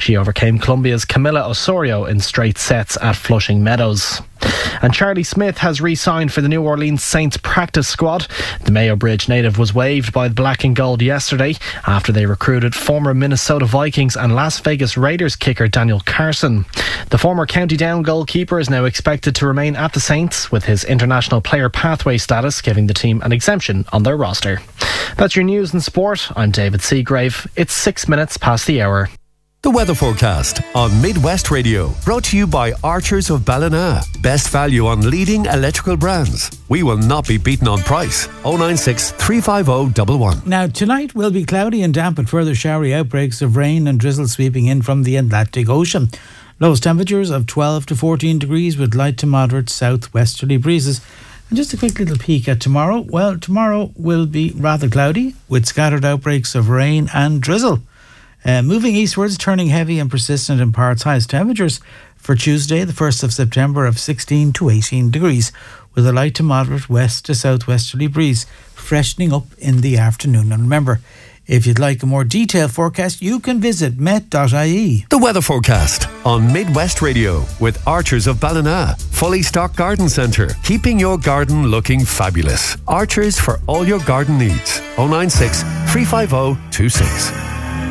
She overcame Colombia's Camila Osorio in straight sets at Flushing Meadows. And Charlie Smith has re-signed for the New Orleans Saints practice squad. The Mayo Bridge native was waived by the Black and Gold yesterday after they recruited former Minnesota Vikings and Las Vegas Raiders kicker Daniel Carson. The former County Down goalkeeper is now expected to remain at the Saints, with his international player pathway status giving the team an exemption on their roster. That's your news and sport. I'm David Seagrave. It's 6 minutes past the hour. The weather forecast on Midwest Radio, brought to you by Archers of Ballina. Best value on leading electrical brands. We will not be beaten on price. 096 350 111. Now, tonight will be cloudy and damp with further showery outbreaks of rain and drizzle sweeping in from the Atlantic Ocean. Lowest temperatures of 12 to 14 degrees with light to moderate southwesterly breezes. And just a quick little peek at tomorrow. Well, tomorrow will be rather cloudy with scattered outbreaks of rain and drizzle. Moving eastwards, turning heavy and persistent in parts. Highest temperatures for Tuesday, the 1st of September, of 16 to 18 degrees, with a light to moderate west to southwesterly breeze, freshening up in the afternoon. And remember, if you'd like a more detailed forecast, you can visit met.ie. The weather forecast on Midwest Radio with Archers of Ballina. Fully stocked garden centre, keeping your garden looking fabulous. Archers for all your garden needs. 096 350 26.